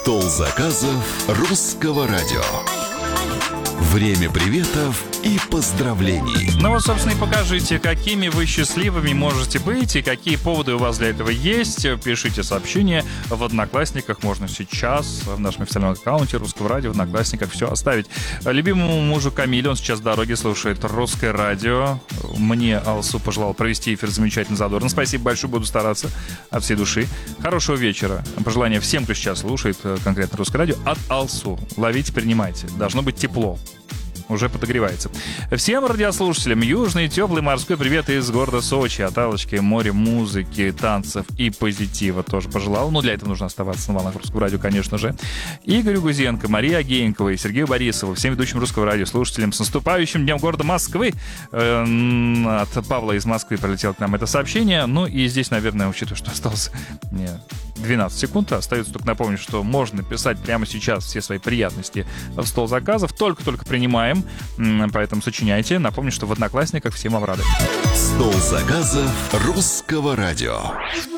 Стол заказов русского радио. Время приветов и поздравлений. Ну вот, собственно, и покажите, какими вы счастливыми можете быть и какие поводы у вас для этого есть. Пишите сообщения в Одноклассниках. Можно сейчас в нашем официальном аккаунте Русского радио в Одноклассниках все оставить. Любимому мужу Камиле, он сейчас в дороге слушает Русское радио. Мне Алсу пожелал провести эфир замечательно, задорно. Спасибо большое, буду стараться от всей души. Хорошего вечера. Пожелания всем, кто сейчас слушает конкретно Русское радио, от Алсу. Ловите, принимайте. Должно быть тепло. Уже подогревается. Всем радиослушателям южный теплый морской привет из города Сочи. От Аллочки, море музыки, танцев и позитива тоже пожелал. Но для этого нужно оставаться на волнах Русского радио, конечно же. Игорю Гузенко, Марии Агеенковой и Сергею Борисову, всем ведущим Русского радио, слушателям с наступающим днем города Москвы. От Павла из Москвы прилетело к нам это сообщение. Ну и здесь, наверное, учитывая, что осталось 12 секунд, остается только напомнить, что можно писать прямо сейчас все свои приятности в стол заказов. Только-только принимаем. Поэтому сочиняйте. Напомню, что в Одноклассниках все вам рады. Стол заказов русского радио.